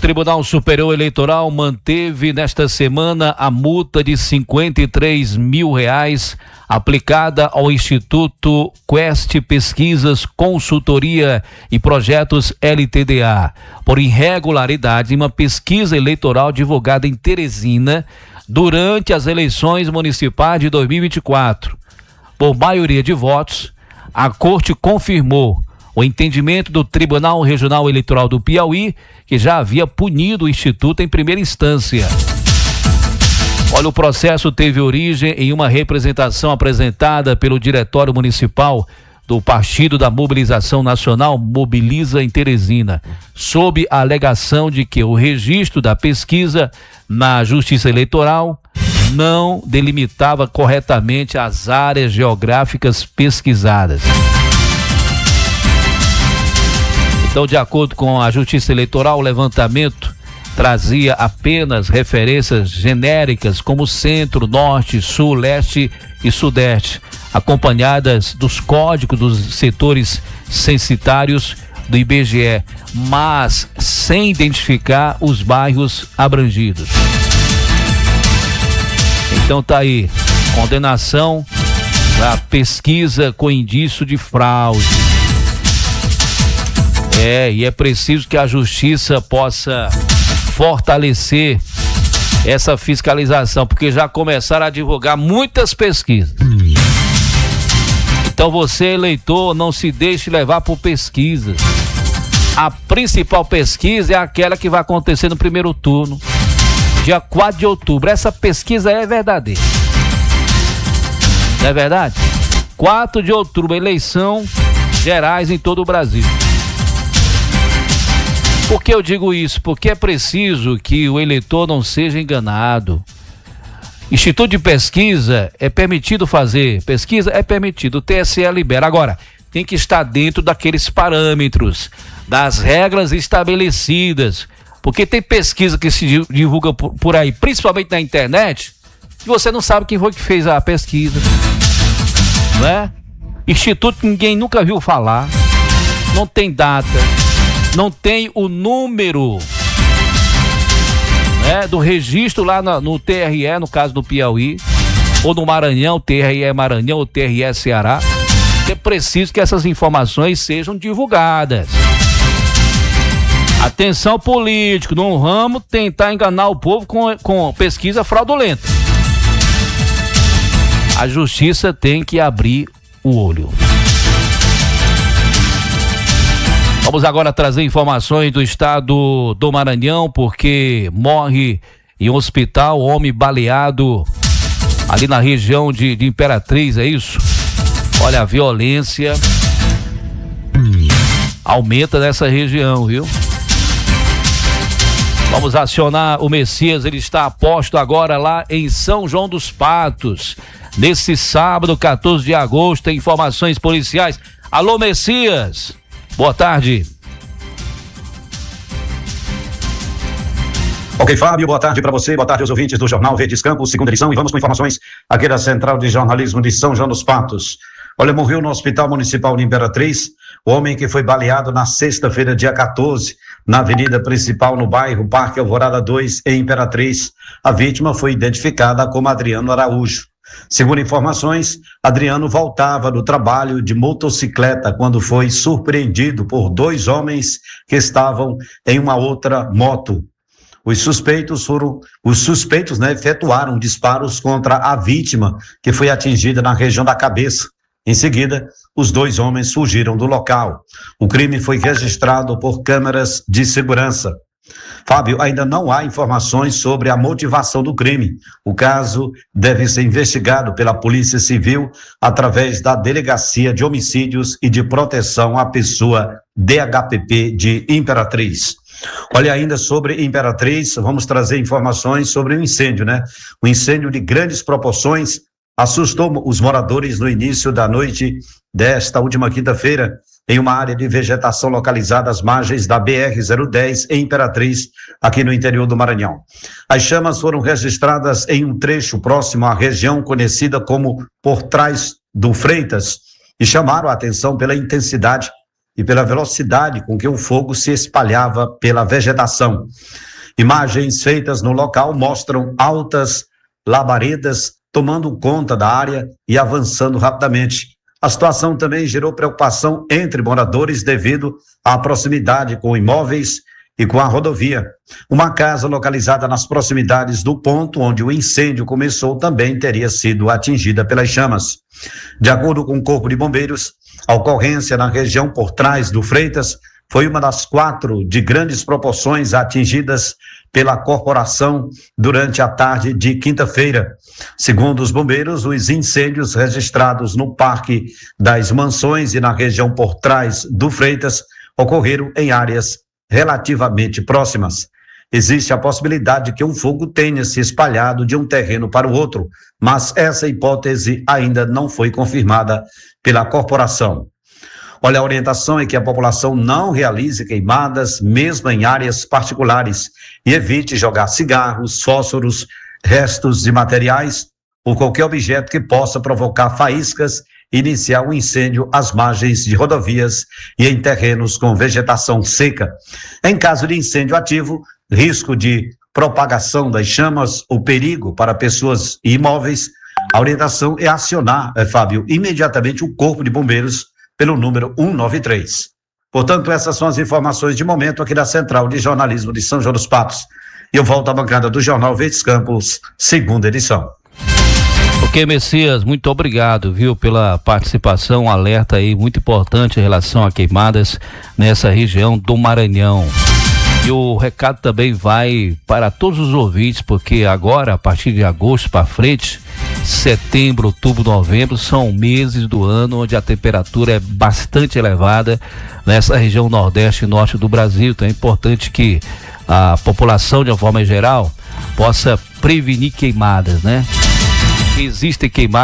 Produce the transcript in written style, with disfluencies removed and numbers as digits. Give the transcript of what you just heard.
Tribunal Superior Eleitoral manteve nesta semana a multa de R$53 mil aplicada ao Instituto Quest Pesquisas, Consultoria e Projetos LTDA por irregularidade em uma pesquisa eleitoral divulgada em Teresina durante as eleições municipais de 2024. Por maioria de votos, a Corte confirmou o entendimento do Tribunal Regional Eleitoral do Piauí, que já havia punido o Instituto em primeira instância. Olha, o processo teve origem em uma representação apresentada pelo Diretório Municipal do Partido da Mobilização Nacional, Mobiliza em Teresina, sob a alegação de que o registro da pesquisa na Justiça Eleitoral não delimitava corretamente as áreas geográficas pesquisadas. Então, de acordo com a Justiça Eleitoral, o levantamento trazia apenas referências genéricas como Centro, Norte, Sul, Leste e Sudeste, acompanhadas dos códigos dos setores censitários do IBGE, mas sem identificar os bairros abrangidos. Então tá aí, condenação da pesquisa com indício de fraude. E é preciso que a Justiça possa fortalecer essa fiscalização, porque já começaram a divulgar muitas pesquisas. Então você, eleitor, não se deixe levar por pesquisas. A principal pesquisa é aquela que vai acontecer no primeiro turno, dia 4 de outubro. Essa pesquisa é verdadeira. Não é verdade? 4 de outubro, eleição gerais em todo o Brasil. Por que eu digo isso? Porque é preciso que o eleitor não seja enganado. Instituto de pesquisa, é permitido fazer pesquisa? É permitido, o TSE libera. Agora, tem que estar dentro daqueles parâmetros, das regras estabelecidas. Porque tem pesquisa que se divulga por aí, principalmente na internet, e você não sabe quem foi que fez a pesquisa. Não é? Instituto ninguém nunca viu falar, não tem data, não tem o número, né, do registro lá no TRE, no caso do Piauí, ou no Maranhão, TRE Maranhão ou TRE Ceará. É preciso que essas informações sejam divulgadas. Atenção, político, não vamos tentar enganar o povo com pesquisa fraudulenta. A Justiça tem que abrir o olho. Vamos agora trazer informações do estado do Maranhão, porque morre em um hospital homem baleado ali na região de Imperatriz, é isso? Olha, a violência aumenta nessa região, viu? Vamos acionar o Messias, ele está a posto agora lá em São João dos Patos. Nesse sábado, 14 de agosto, tem informações policiais. Alô, Messias! Boa tarde. Ok, Fábio, boa tarde para você, boa tarde aos ouvintes do Jornal Verdes Campos, segunda edição, e vamos com informações aqui da Central de Jornalismo de São João dos Patos. Olha, morreu no Hospital Municipal de Imperatriz o homem que foi baleado na sexta-feira, dia 14, na avenida principal no bairro Parque Alvorada 2, em Imperatriz. A vítima foi identificada como Adriano Araújo. Segundo informações, Adriano voltava do trabalho de motocicleta quando foi surpreendido por dois homens que estavam em uma outra moto. Os suspeitos, efetuaram disparos contra a vítima, que foi atingida na região da cabeça. Em seguida, os dois homens fugiram do local. O crime foi registrado por câmeras de segurança. Fábio, ainda não há informações sobre a motivação do crime. O caso deve ser investigado pela Polícia Civil através da Delegacia de Homicídios e de Proteção à Pessoa, DHPP, de Imperatriz. Olha, ainda sobre Imperatriz, vamos trazer informações sobre um incêndio, né? Um incêndio de grandes proporções assustou os moradores no início da noite desta última quinta-feira, em uma área de vegetação localizada às margens da BR-010, em Imperatriz, aqui no interior do Maranhão. As chamas foram registradas em um trecho próximo à região conhecida como Por Trás do Freitas e chamaram a atenção pela intensidade e pela velocidade com que o fogo se espalhava pela vegetação. Imagens feitas no local mostram altas labaredas tomando conta da área e avançando rapidamente. A situação também gerou preocupação entre moradores devido à proximidade com imóveis e com a rodovia. Uma casa localizada nas proximidades do ponto onde o incêndio começou também teria sido atingida pelas chamas. De acordo com o Corpo de Bombeiros, a ocorrência na região por trás do Freitas foi uma das 4 de grandes proporções atingidas pela corporação durante a tarde de quinta-feira. Segundo os bombeiros, os incêndios registrados no Parque das Mansões e na região por trás do Freitas ocorreram em áreas relativamente próximas. Existe a possibilidade de que um fogo tenha se espalhado de um terreno para o outro, mas essa hipótese ainda não foi confirmada pela corporação. Olha, a orientação é que a população não realize queimadas, mesmo em áreas particulares, e evite jogar cigarros, fósforos, restos de materiais ou qualquer objeto que possa provocar faíscas e iniciar um incêndio às margens de rodovias e em terrenos com vegetação seca. Em caso de incêndio ativo, risco de propagação das chamas ou perigo para pessoas e imóveis, a orientação é acionar, Fábio, imediatamente o Corpo de Bombeiros pelo número 193. Portanto, essas são as informações de momento aqui da Central de Jornalismo de São João dos Papos. E eu volto à bancada do Jornal Verdes Campos, segunda edição. Ok, Messias, muito obrigado, viu, pela participação, alerta aí muito importante em relação a queimadas nessa região do Maranhão. E o recado também vai para todos os ouvintes, porque agora, a partir de agosto para frente, setembro, outubro, novembro, são meses do ano onde a temperatura é bastante elevada nessa região nordeste e norte do Brasil. Então é importante que a população, de uma forma geral, possa prevenir queimadas, né? Existem queimadas